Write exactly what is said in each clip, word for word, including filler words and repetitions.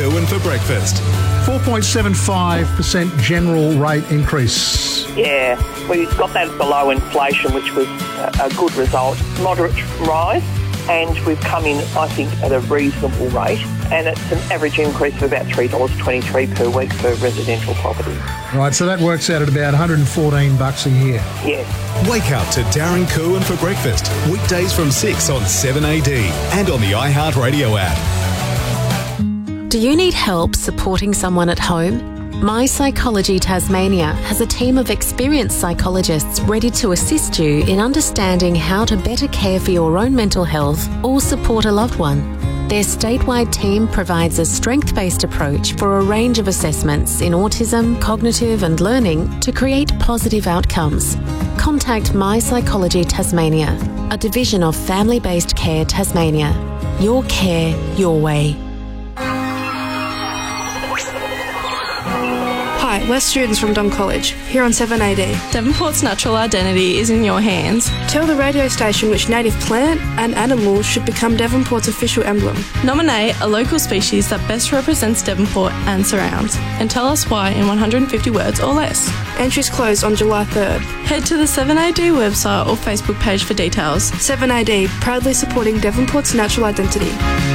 Kerwin for breakfast. four point seven five percent general rate increase. Yeah, we got that below inflation, which was a good result. Moderate rise, and we've come in, I think, at a reasonable rate, and it's an average increase of about three dollars twenty-three per week for residential property. Right, so that works out at about one hundred fourteen bucks a year. Yes. Wake up to Darren Kerwin for breakfast. Weekdays from six on seven A D and on the iHeartRadio app. Do you need help supporting someone at home? My Psychology Tasmania has a team of experienced psychologists ready to assist you in understanding how to better care for your own mental health or support a loved one. Their statewide team provides a strength-based approach for a range of assessments in autism, cognitive and learning to create positive outcomes. Contact My Psychology Tasmania, a division of Family-Based Care Tasmania. Your care, your way. Hi, we're students from Dom College, here on seven A D. Devonport's natural identity is in your hands. Tell the radio station which native plant and animal should become Devonport's official emblem. Nominate a local species that best represents Devonport and surrounds, and tell us why in one hundred fifty words or less. Entries close on July third. Head to the seven A D website or Facebook page for details. seven A D, proudly supporting Devonport's natural identity.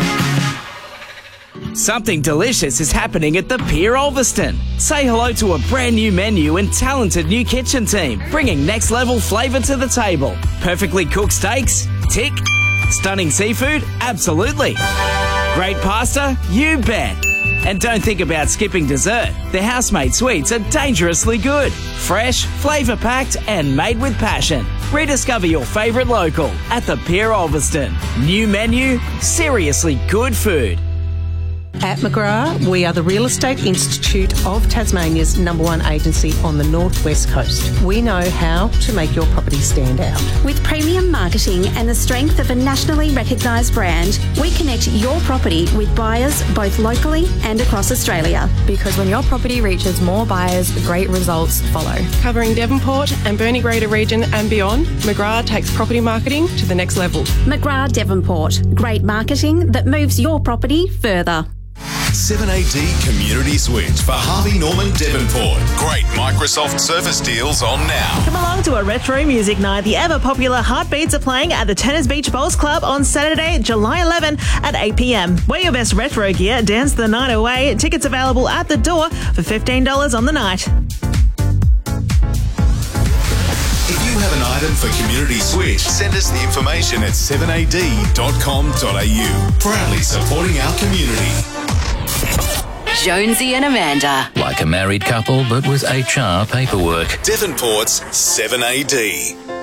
Something delicious is happening at the Pier Ulverston. Say hello to a brand new menu and talented new kitchen team, bringing next level flavour to the table. Perfectly cooked steaks? Tick. Stunning seafood? Absolutely. Great pasta? You bet. And don't think about skipping dessert. The housemade sweets are dangerously good. Fresh, flavour-packed and made with passion. Rediscover your favourite local at the Pier Ulverston. New menu, seriously good food. At McGrath, we are the Real Estate Institute of Tasmania's number one agency on the northwest coast. We know how to make your property stand out. With premium marketing and the strength of a nationally recognised brand, we connect your property with buyers both locally and across Australia. Because when your property reaches more buyers, great results follow. Covering Devonport and Burnie Greater region and beyond, McGrath takes property marketing to the next level. McGrath Devonport. Great marketing that moves your property further. seven A D Community Switch for Harvey Norman Devonport. Great Microsoft Surface deals on now. Come along to a retro music night. The ever-popular Heartbeats are playing at the Tennis Beach Bowls Club on Saturday, July eleventh at eight p.m. Wear your best retro gear, dance the night away. Tickets available at the door for fifteen dollars on the night. If you have an item for Community Switch, send us the information at seven a d dot com dot a u. Proudly supporting our community. Jonesy and Amanda. Like a married couple, but with H R paperwork. Devonport's seven A D.